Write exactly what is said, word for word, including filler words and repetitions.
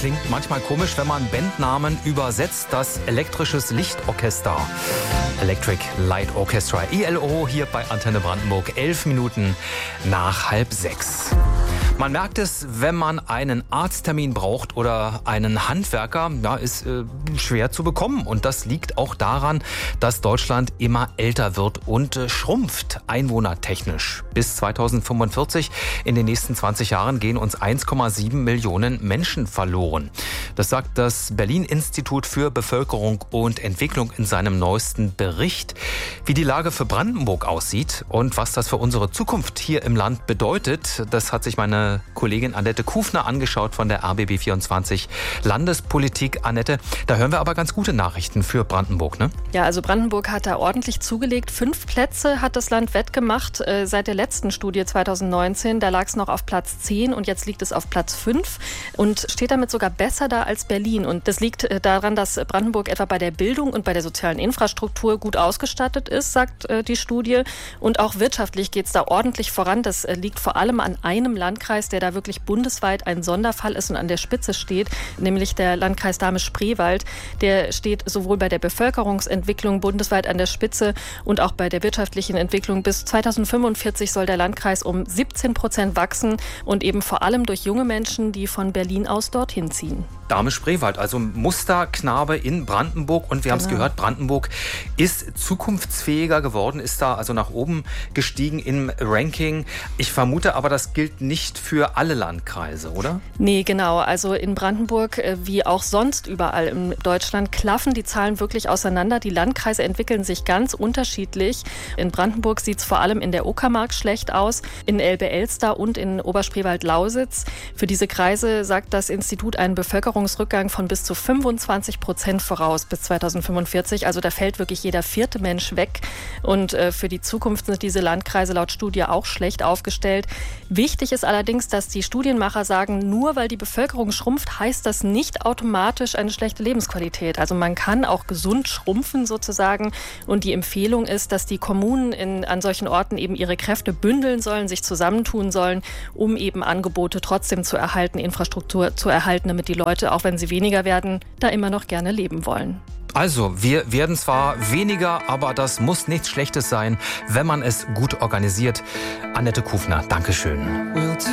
klingt manchmal komisch, wenn man Bandnamen übersetzt. Das elektrisches Lichtorchester. Electric Light Orchestra, E L O, hier bei Antenne Brandenburg, elf Minuten nach halb sechs. Man merkt es, wenn man einen Arzttermin braucht oder einen Handwerker, ja, ist äh, schwer zu bekommen. Und das liegt auch daran, dass Deutschland immer älter wird und äh, schrumpft, einwohnertechnisch. Bis zweitausendfünfundvierzig, in den nächsten zwanzig Jahren, gehen uns eins Komma sieben Millionen Menschen verloren. Das sagt das Berlin-Institut für Bevölkerung und Entwicklung in seinem neuesten Bericht. Wie die Lage für Brandenburg aussieht und was das für unsere Zukunft hier im Land bedeutet, das hat sich meine Kollegin Annette Kufner angeschaut von der R B B vierundzwanzig Landespolitik. Annette, da hören wir aber ganz gute Nachrichten für Brandenburg, ne? Ja, also Brandenburg hat da ordentlich zugelegt. Fünf Plätze hat das Land wettgemacht äh, seit der letzten Studie zweitausendneunzehn. Da lag es noch auf Platz zehn und jetzt liegt es auf Platz fünf und steht damit sogar besser da als Berlin. Und das liegt äh, daran, dass Brandenburg etwa bei der Bildung und bei der sozialen Infrastruktur gut ausgestattet ist, sagt äh, die Studie. Und auch wirtschaftlich geht es da ordentlich voran. Das äh, liegt vor allem an einem Landkreis, der da wirklich bundesweit ein Sonderfall ist und an der Spitze steht, nämlich der Landkreis Dahme-Spreewald. Der steht sowohl bei der Bevölkerungsentwicklung bundesweit an der Spitze und auch bei der wirtschaftlichen Entwicklung. Bis zweitausendfünfundvierzig soll der Landkreis um siebzehn Prozent wachsen und eben vor allem durch junge Menschen, die von Berlin aus dorthin ziehen. Dahme-Spreewald, also Musterknabe in Brandenburg. Und wir haben es Genau. gehört, Brandenburg ist zukunftsfähiger geworden, ist da also nach oben gestiegen im Ranking. Ich vermute aber, das gilt nicht für alle Landkreise, oder? Nee, genau. Also in Brandenburg, wie auch sonst überall in Deutschland, klaffen die Zahlen wirklich auseinander. Die Landkreise entwickeln sich ganz unterschiedlich. In Brandenburg sieht es vor allem in der Uckermark schlecht aus, in Elbe-Elster und in Oberspreewald-Lausitz. Für diese Kreise sagt das Institut einen Bevölkerungsrückgang von bis zu fünfundzwanzig Prozent voraus bis zweitausendfünfundvierzig. Also da fällt wirklich jeder vierte Mensch weg. Und äh, für die Zukunft sind diese Landkreise laut Studie auch schlecht aufgestellt. Wichtig ist allerdings, dass die Studienmacher sagen, nur weil die Bevölkerung schrumpft, heißt das nicht automatisch eine schlechte Lebensqualität. Also man kann auch gesund schrumpfen sozusagen. Und die Empfehlung ist, dass die Kommunen in, an solchen Orten eben ihre Kräfte bündeln sollen, sich zusammentun sollen, um eben Angebote trotzdem zu erhalten, Infrastruktur zu erhalten, damit die Leute, auch wenn sie weniger werden, da immer noch gerne leben wollen. Also, wir werden zwar weniger, aber das muss nichts Schlechtes sein, wenn man es gut organisiert. Annette Kufner, Dankeschön.